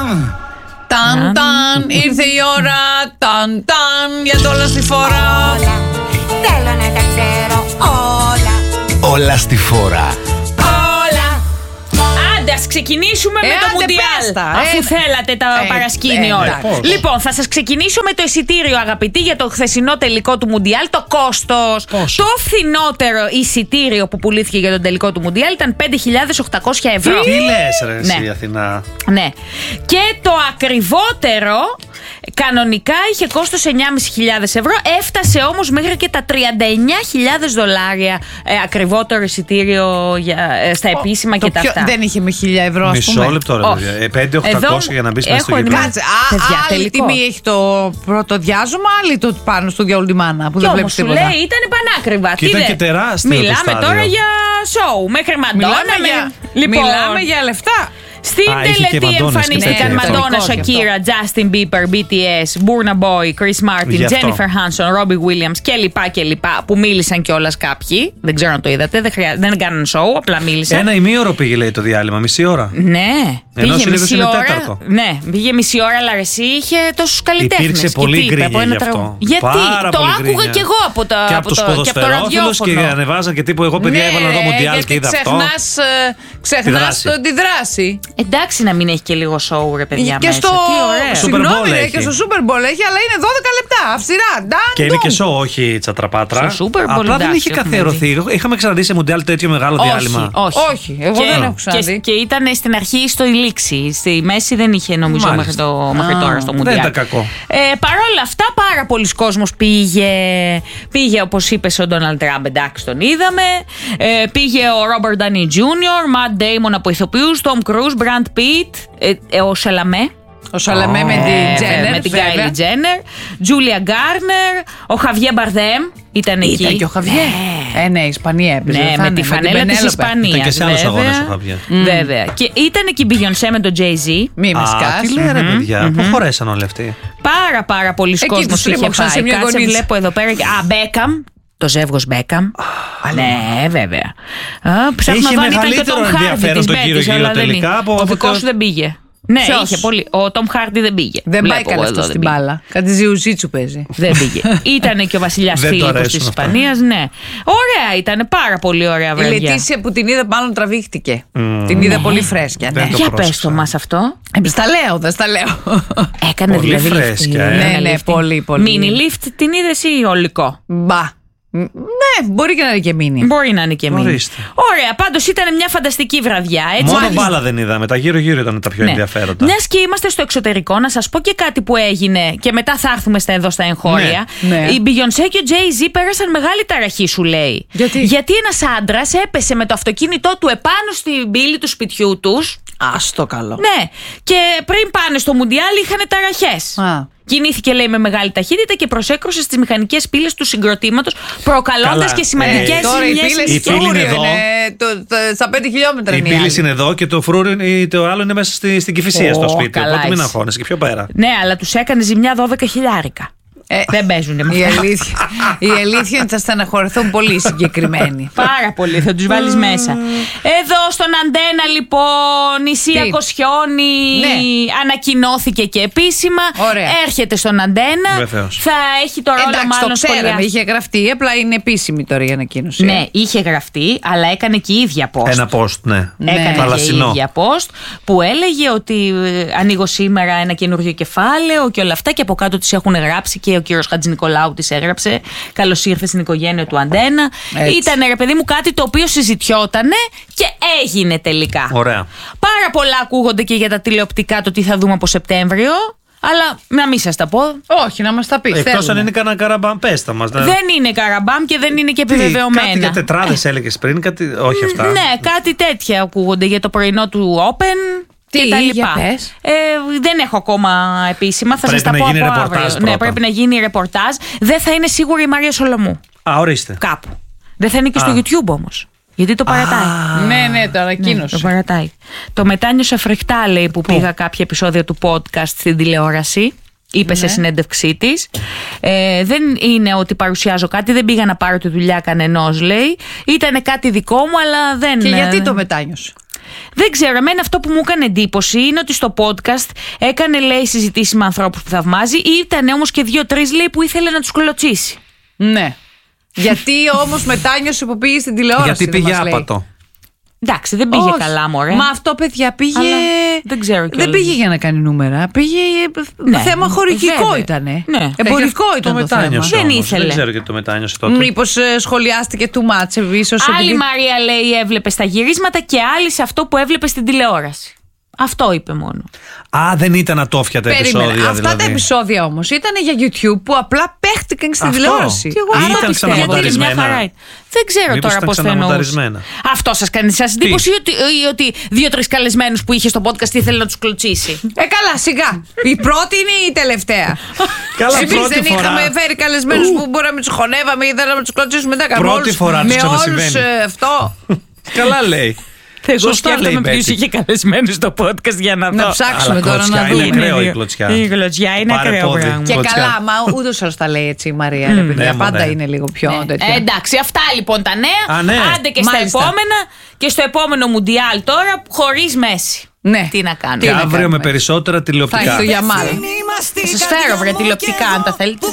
Ταν, ήρθε η ώρα. Ταν, για το όλα στη φορά. Όλα, θέλω να τα ξέρω όλα. Όλα στη φορά. Ας ξεκινήσουμε με το Μουντιάλ. Αφού θέλατε τα παρασκήνη όλα. Λοιπόν, θα σας ξεκινήσω με το εισιτήριο, αγαπητοί, για το χθεσινό τελικό του Μουντιάλ. Το κόστος. Το φθηνότερο εισιτήριο που πουλήθηκε για τον τελικό του Μουντιάλ ήταν 5.800 ευρώ. Τι λες ρε εσύ, Αθηνά? Ναι. Και το ακριβότερο κανονικά είχε κόστος 9.500 ευρώ. Έφτασε όμως μέχρι και τα $39.000 ακριβότερο εισιτήριο στα επίσημα και τα αυτά. Δεν είχε με 1.000 ευρώ, ας πούμε. Μισό λεπτό ρε παιδιά. 5.800 για να μπεις μέσα στο γήπεδο. Κάτσε, άλλη τιμή έχει το πρώτο διάζωμα, άλλη το πάνω στο διόλου τη μάνα που δεν βλέπεις τίποτα. Σου λέει ήταν πανάκριβα. Και ήταν και τεράστιο. Μιλάμε τώρα για σοου. Μέχρι Μαντόνα. Μιλάμε για λεφτά. Στην τελετή εμφανίστηκαν Μαντόνα, Σακύρα, Justin Bieber, BTS, Burna Boy, Chris Martin, Jennifer Hudson, Robbie Williams κλπ. Που μίλησαν κιόλας κάποιοι. Δεν ξέρω αν το είδατε. Δεν κάνανε σοου, απλά μίλησαν. Ένα ημίωρο πήγε, λέει, το διάλειμμα, μισή ώρα. Ναι. Ενώ συνήθως είναι τέταρτο. Ναι, πήγε μισή ώρα, αλλά εσύ είχε τόσους καλλιτέχνες. Υπήρξε πολύ γκρίνια γι' αυτό. Γιατί το άκουγα κι εγώ από το ποδοσφαιρόφιλους και ανεβάζαν και τύπου εγώ παιδιά έβαλα εδώ Μουντιάλ και είδα αυτό. Ξεχνάς τη δράση. Εντάξει να μην έχει και λίγο σοου ρε παιδιά και μέσα. Στο συγγνώμη, και στο Super Bowl έχει, αλλά είναι 12 λεπτά αυστηρά. Και είναι και σοου, όχι τσατραπάτρα. Στο Super Bowl απλά δεν είχε καθιερωθεί. Είχαμε ξαναδεί σε Μουντιάλ τέτοιο μεγάλο διάλειμμα? Όχι, εγώ δεν έχω ξαναδεί. Και ήταν στην αρχή στο λήξη. Στη μέση δεν είχε νομίζω μέχρι τώρα στο Μουντιάλ. Δεν ήταν κακό. Παρ' όλα αυτά πάρα πολλοί κόσμος πήγε όπως είπες ο Ντόναλντ Τραμπ, εντάξει τον είδαμε. Πήγε ο Ρόμπερτ Ντάνι Τζούνιορ, Ματ Ντέιμον από ηθοποιούς, Τομ Κρούζ, Μπραντ Πιτ, ο Σαλαμέ. Ο Σαλαμέ με την Κάιλι Τζένερ, Τζούλια Γκάρνερ, ο Χαβιέ Μπαρδέμ ήταν εκεί. Ήταν και ο Χαβιέ. Ναι, Ισπανία έπαιζε. Ναι, με τη φανέλα της Ισπανίας. Ήταν και σε άλλους αγώνες ο Χαβιέ. Βέβαια. Και ήταν και η Μπιγιονσέ με τον Jay-Z. Μη με σκάς. Τι λέει ρε παιδιά, πού χωρέσαν όλοι αυτοί? Πάρα πολλοί κόσμος είχε πάει. Κάτσε βλέπω εδώ πέρα. Μπέκαμ. Το ζεύγος Μπέκαμ. Ναι, βέβαια. Ψάχνω να δω αν ήταν και ο Τομ Χάρντι της Μπέτης, αλλά ο δικός σου δεν πήγε. Ναι, είχε πολύ. Ο Τομ Χάρντι δεν πήγε. Δεν πάει καλά αυτό στην μπάλα. Κάτι ζιουζίτσου παίζει. Δεν πήγε. Ήταν και ο βασιλιάς Φίλιππος της Ισπανίας, ναι. Ωραία ήταν, πάρα πολύ ωραία βραδιά. Η Λετήσια που την είδα μάλλον τραβήχτηκε. Την είδα πολύ φρέσκια. Για πες το μας αυτό. Στα λέω, δεν στα λέω. Έκανε πολύ φρέσκια. Ναι, πολύ. Μίνι lift την είδες ή ολικό? Μπα. Ναι, μπορεί και να είναι και μίνι. Μπορεί να είναι και μίνι. Ωραία, πάντως ήταν μια φανταστική βραδιά. Έτσι, μόνο μπάλα δεν είδαμε. Τα γύρω-γύρω ήταν τα πιο ενδιαφέροντα. Μιας και είμαστε στο εξωτερικό, να σας πω και κάτι που έγινε και μετά θα έρθουμε εδώ στα εγχώρια. Ναι. Η Beyoncé και ο Jay-Z πέρασαν μεγάλη ταραχή, σου λέει. Γιατί ένας άντρας έπεσε με το αυτοκίνητό του επάνω στην πύλη του σπιτιού τους. Άστο καλό. Ναι, και πριν πάνε στο Μουντιάλ είχαν ταραχές. Κινήθηκε, λέει, με μεγάλη ταχύτητα και προσέκρουσε στις μηχανικές πύλες του συγκροτήματος, προκαλώντας και σημαντικές ζημιές. Η πύλη είναι εδώ. Στα 5 χιλιόμετρα η πύλη είναι εδώ και το φρούριο το άλλο είναι μέσα στην Κηφισία στο σπίτι. Οπότε μην αγχώνεσαι και πιο πέρα. Ναι, αλλά τους έκανε ζημιά 12.000. Δεν παίζουν με αυτά. Η αλήθεια είναι ότι θα στεναχωρηθούν πολύ συγκεκριμένοι. Πάρα πολύ, θα τους βάλεις μέσα. Εδώ στον Αντένα λοιπόν η Σία Κοσιόνη ανακοινώθηκε και επίσημα. Έρχεται στον Αντένα. Βεβαίως. Θα έχει το ρόλο μάλλον σχολιαστή. Είχε γραφτεί, απλά είναι επίσημη τώρα η ανακοίνωση. Ναι, είχε γραφτεί, αλλά έκανε και η ίδια post. Ένα post, ναι. Έκανε και η ίδια post που έλεγε ότι ανοίγω σήμερα ένα καινούργιο κεφάλαιο και όλα αυτά, και από κάτω της έχουν γράψει και ο κύριος Χατζηνικολάου της έγραψε καλώς ήρθε στην οικογένεια του Αντένα. Ήτανε, ρε παιδί μου, κάτι το οποίο συζητιότανε και έγινε τελικά. Ωραία. Πάρα πολλά ακούγονται και για τα τηλεοπτικά, το τι θα δούμε από Σεπτέμβριο. Αλλά να μην σας τα πω. Όχι, να μας τα πεις. Εκτός αν είναι κανένα καραμπάμ, πες τα μας. Δεν είναι καραμπάμ και δεν είναι και επιβεβαιωμένα. Κάτι για τετράδες έλεγες πριν, όχι αυτά. Ναι, κάτι τέτοια ακούγονται για το πρωινό του Open. Δεν έχω ακόμα επίσημα. Θα σας τα πω από αύριο. Ναι, πρέπει να γίνει ρεπορτάζ. Δεν θα είναι σίγουρη η Μαρία Σολομού. Ορίστε. Κάπου. Δεν θα είναι και στο YouTube όμως. Γιατί το παρατάει. Ναι, το ανακοίνωσε. Το παρατάει. Το μετάνιωσα φρικτά, λέει, που πήγα κάποια επεισόδια του podcast στην τηλεόραση. Είπε σε συνέντευξή της. Δεν είναι ότι παρουσιάζω κάτι, δεν πήγα να πάρω τη δουλειά κανενός, λέει. Ήτανε κάτι δικό μου, αλλά δεν. Και γιατί το μετάνιωσε? Δεν ξέρω, εμένα αυτό που μου έκανε εντύπωση είναι ότι στο podcast έκανε, λέει, συζητήσεις με ανθρώπους που θαυμάζει, ή ήταν όμως και 2-3, λέει, που ήθελε να τους κολοτσίσει. Ναι. Γιατί όμως μετάνιωσε που πήγε στην τηλεόραση. Γιατί πήγε άπατο. Εντάξει, δεν πήγε καλά, μωρέ. Μα αυτό, παιδιά, πήγε. Αλλά δεν ξέρω κιόλας. Δεν πήγε για να κάνει νούμερα. Πήγε. Θέμα χορηγικό ήτανε. Ναι. Εμπορικό ήταν το θέμα. Δεν ήθελε. Δεν ξέρω γιατί το μετάνιωσε τότε. Μήπως σχολιάστηκε too much, ίσως. Άλλη Μαρία, λέει, έβλεπε στα γυρίσματα και άλλη σε αυτό που έβλεπε στην τηλεόραση. Αυτό είπε μόνο. Α, δεν ήταν ατόφια τα επεισόδια. Αυτά δηλαδή. τα επεισόδια όμως ήταν για YouTube που απλά παίχτηκαν στην τηλεόραση. Ήταν ξαναμονταρισμένα. Δεν ξέρω τώρα πώς θα εννοούσε. Αυτό σας κάνει σαν εντύπωση ή ότι 2-3 καλεσμένους που είχε στο podcast ήθελε να τους κλωτσίσει? Καλά, σιγά. Η πρώτη είναι η τελευταία. Καλά, εμείς δεν είχαμε φέρει καλεσμένους που μπορούμε να τους χωνεύαμε ή θέλαμε να τους κλωτσίσουμε. Πρώτη φορά τους ξανασυμβαίνει. Με όλους αυτό. Καλά λέει. Εγώ σκέφτομαι ποιος είχε καλεσμένους στο podcast για να δω. Να ψάξουμε τώρα να δούμε. Είναι ακραίο η κλωτσιά. Η κλωτσιά είναι ακραίο πράγμα. Και καλά, μα ούτως ώρες τα λέει έτσι η Μαρία. Παιδιά, πάντα είναι λίγο πιο τέτοια. Εντάξει, αυτά λοιπόν τα νέα. Άντε και στα Μάλιστα. επόμενα. Και στο επόμενο Μουντιάλ τώρα, χωρίς Μέση. Ναι. Τι να κάνουμε. Και αύριο με περισσότερα τηλεοπτικά. Θα έχει το Γιαμάλ. Θα σας φέρω βρε τηλεοπτικά αν τα θέλετε.